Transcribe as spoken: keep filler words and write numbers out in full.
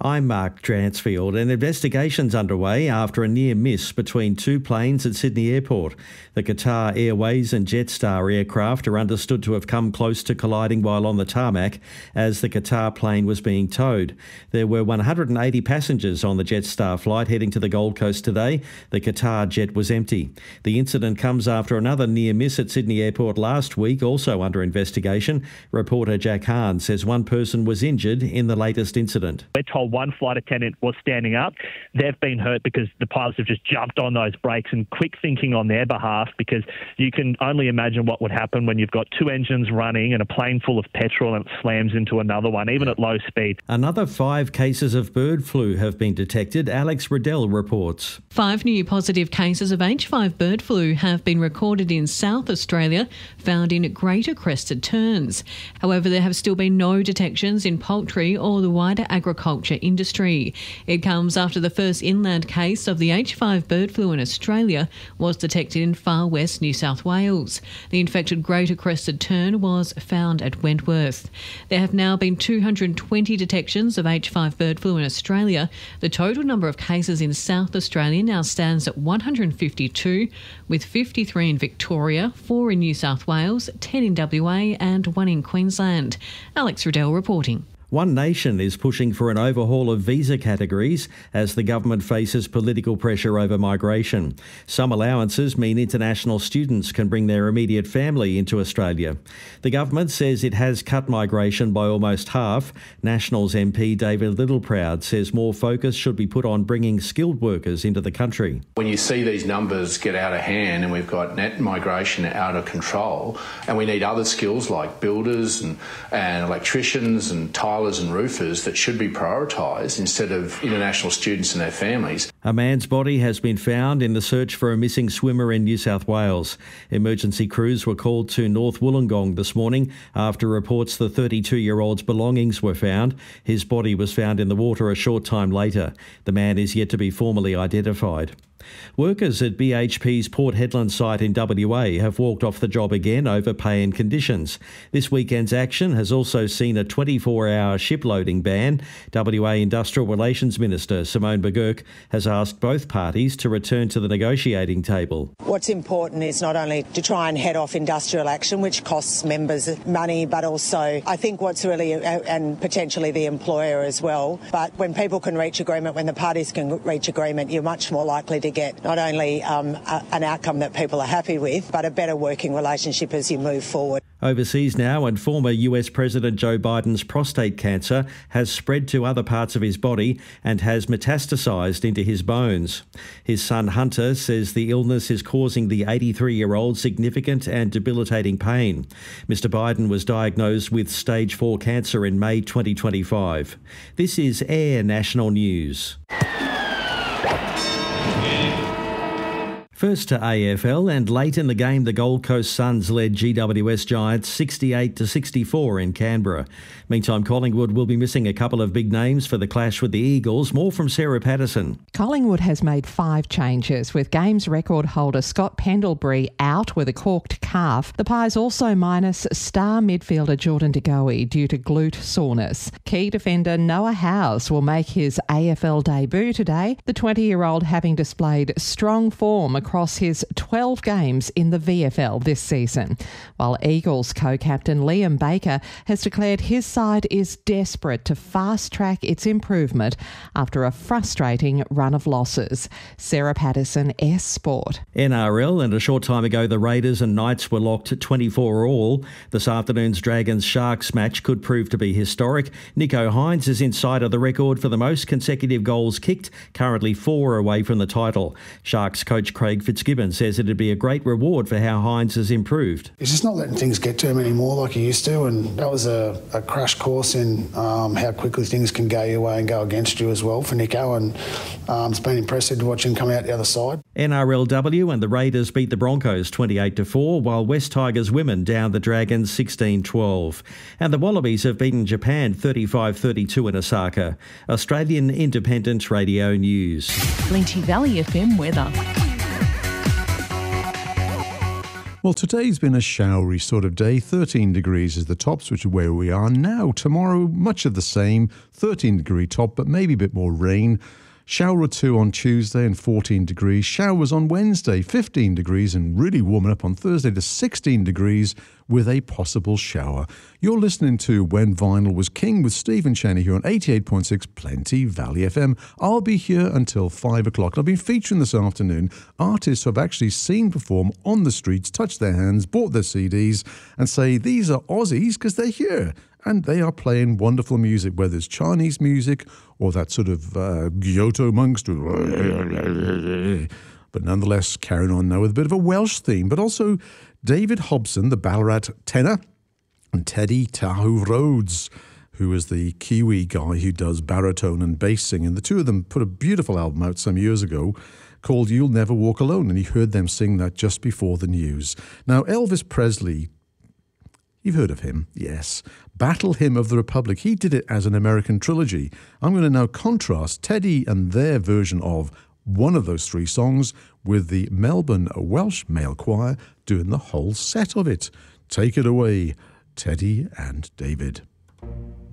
I'm Mark Dransfield. An investigation's underway after a near miss between two planes at Sydney Airport. The Qatar Airways and Jetstar aircraft are understood to have come close to colliding while on the tarmac as the Qatar plane was being towed. There were one hundred eighty passengers on the Jetstar flight heading to the Gold Coast today. The Qatar jet was empty. The incident comes after another near miss at Sydney Airport last week, also under investigation. Reporter Jack Hahn says one person was injured in the latest incident. We're told one flight attendant was standing up. They've been hurt because the pilots have just jumped on those brakes, and quick thinking on their behalf, because you can only imagine what would happen when you've got two engines running and a plane full of petrol and it slams into another one, even at low speed. Another five cases of bird flu have been detected. Alex Riddell reports. Five new positive cases of H five bird flu have been recorded in South Australia, found in Greater Crested Terns. However, there have still been no detections in poultry or the wider agriculture industry. It comes after the first inland case of the H five bird flu in Australia was detected in far west New South Wales. The infected Greater Crested Tern was found at Wentworth. There have now been two hundred twenty detections of H five bird flu in Australia. The total number of cases in South Australia now stands at one hundred fifty-two, with fifty-three in Victoria, four in New South Wales, ten in W A and one in Queensland. Alex Riddell reporting. One Nation is pushing for an overhaul of visa categories as the government faces political pressure over migration. Some allowances mean international students can bring their immediate family into Australia. The government says it has cut migration by almost half. Nationals M P David Littleproud says more focus should be put on bringing skilled workers into the country. When you see these numbers get out of hand and we've got net migration out of control, and we need other skills like builders and, and electricians and tilers and roofers that should be prioritised instead of international students and their families. A man's body has been found in the search for a missing swimmer in New South Wales. Emergency crews were called to North Wollongong this morning after reports the thirty-two-year-old's belongings were found. His body was found in the water a short time later. The man is yet to be formally identified. Workers at B H P's Port Hedland site in W A have walked off the job again over pay and conditions. This weekend's action has also seen a twenty-four hour shiploading ban. W A Industrial Relations Minister Simone Begurk has asked both parties to return to the negotiating table. What's important is not only to try and head off industrial action, which costs members money, but also I think what's really, and potentially the employer as well, but when people can reach agreement, when the parties can reach agreement, you're much more likely to get not only um, a, an outcome that people are happy with, but a better working relationship as you move forward. Overseas now, and former U S President Joe Biden's prostate cancer has spread to other parts of his body and has metastasised into his bones. His son Hunter says the illness is causing the eighty-three-year-old significant and debilitating pain. Mister Biden was diagnosed with stage four cancer in May twenty twenty-five. This is Air National News. First to A F L, and late in the game the Gold Coast Suns led G W S Giants sixty-eight to sixty-four in Canberra. Meantime, Collingwood will be missing a couple of big names for the clash with the Eagles. More from Sarah Patterson. Collingwood has made five changes, with games record holder Scott Pendlebury out with a corked calf. The Pies also minus star midfielder Jordan De Goey due to glute soreness. Key defender Noah Howes will make his A F L debut today, the twenty-year-old having displayed strong form across his twelve games in the V F L this season, while Eagles co-captain Liam Baker has declared his side is desperate to fast-track its improvement after a frustrating run of losses. Sarah Patterson, S Sport. N R L, and a short time ago the Raiders and Knights were locked at twenty-four all. This afternoon's Dragons-Sharks match could prove to be historic. Nico Hines is inside of the record for the most consecutive goals kicked, currently four away from the title. Sharks coach Craig Fitzgibbon says it'd be a great reward for how Hines has improved. He's just not letting things get to him anymore like he used to, and that was a, a crash course in um, how quickly things can go your way and go against you as well for Nico, and um, it's been impressive to watch him come out the other side. N R L W, and the Raiders beat the Broncos twenty-eight to four, while West Tigers women downed the Dragons sixteen twelve. And the Wallabies have beaten Japan thirty-five thirty-two in Osaka. Australian Independent Radio News. Plenty Valley F M weather. Well, today's been a showery sort of day. thirteen degrees is the tops, which is where we are now. Tomorrow, much of the same. thirteen degree top, but maybe a bit more rain. Shower or two on Tuesday and fourteen degrees. Showers on Wednesday, fifteen degrees, and really warming up on Thursday to sixteen degrees with a possible shower. You're listening to When Vinyl Was King with Stephen Cheney here on eighty-eight point six Plenty Valley F M. I'll be here until five o'clock. I've been featuring this afternoon artists who I've actually seen perform on the streets, touch their hands, bought their C Ds, and say these are Aussies because they're here. And they are playing wonderful music, whether it's Chinese music or that sort of uh, Kyoto monks. But nonetheless, carrying on now with a bit of a Welsh theme. But also David Hobson, the Ballarat tenor, and Teddy Tahu Rhodes, who is the Kiwi guy who does baritone and bass singing. The two of them put a beautiful album out some years ago called You'll Never Walk Alone, and you heard them sing that just before the news. Now, Elvis Presley, you've heard of him, yes. Battle Hymn of the Republic. He did it as an American trilogy. I'm going to now contrast Teddy and their version of one of those three songs with the Melbourne Welsh Male Choir doing the whole set of it. Take it away, Teddy and David.